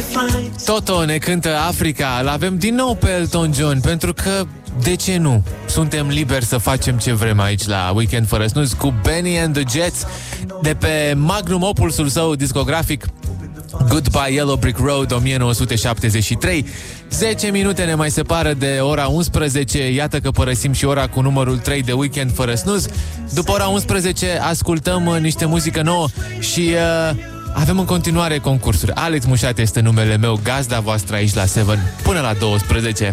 Toto ne cântă Africa. L-avem din nou pe Elton John, pentru că, de ce nu? Suntem liberi să facem ce vrem aici la Weekend Fără Snooze cu Benny and the Jets de pe magnum opusul său discografic Goodbye Yellow Brick Road 1973. 10 minute ne mai separă de ora 11. Iată că părăsim și ora cu numărul 3 de Weekend Fără Snooze. După ora 11 ascultăm niște muzică nouă și avem în continuare concursuri. Alex Mușat este numele meu, gazda voastră aici la 7 până la 12.